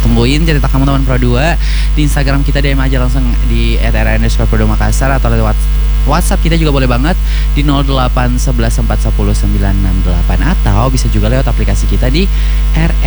tungguin cerita kamu teman Pro 2 di Instagram kita, DM aja langsung di @era_pro Makassar atau lewat WhatsApp kita juga boleh banget di 08 11 410 968 atau bisa juga lewat aplikasi kita di